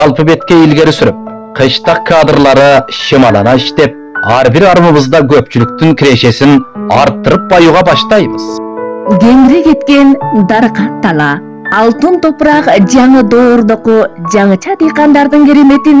алпы бетке илгери сүрүп, кыштак кадрлары шымалана иштеп, ар бир армыбызда көпчүлүктүн кирешесин арттырып баюуга баштайбыз. Кеңири кеткен даркат тала, алтын топурак жаңы доордоку жаңыча дыйкандардын кереметин